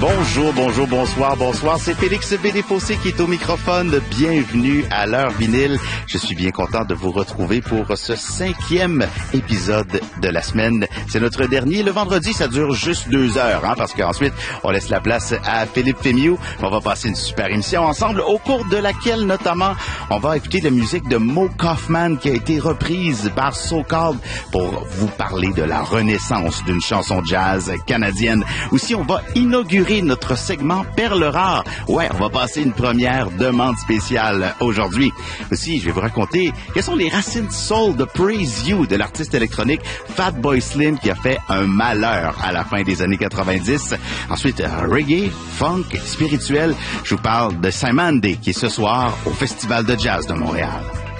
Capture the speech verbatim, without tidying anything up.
Bonjour, bonjour, bonsoir, bonsoir. C'est Félix Bédéfossé qui est au microphone. Bienvenue à l'heure vinyle. Je suis bien content de vous retrouver pour ce cinquième épisode de la semaine. C'est notre dernier. Le vendredi, ça dure juste deux heures, hein, parce qu'ensuite, on laisse la place à Philippe Fémieux. On va passer une super émission ensemble, au cours de laquelle, notamment, on va écouter la musique de Mo Kaufman qui a été reprise par So Called pour vous parler de la renaissance d'une chanson jazz canadienne. Aussi, on va inaugurer notre segment Perles rares. Ouais, on va passer une première demande spéciale aujourd'hui. Aussi, je vais vous raconter quelles sont les racines soul de Praise You de l'artiste électronique Fatboy Slim qui a fait un malheur à la fin des années quatre-vingt-dix. Ensuite, reggae, funk, spirituel. Je vous parle de Simon Day qui est ce soir au Festival de jazz de Montréal.